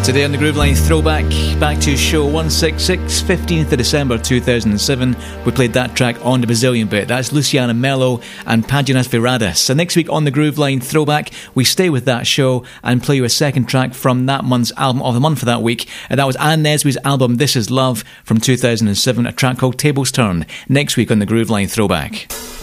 Today on the Grooveline Throwback, back to show 166, 15th of December 2007. We played that track on the Brazilian bit. That's Luciana Mello and Páginas Viradas. So next week on the Grooveline Throwback, we stay with that show and play you a second track from that month's album of the month for that week. And that was Anne Nesby's album This Is Love from 2007, a track called Tables Turn. Next week on the Grooveline Throwback.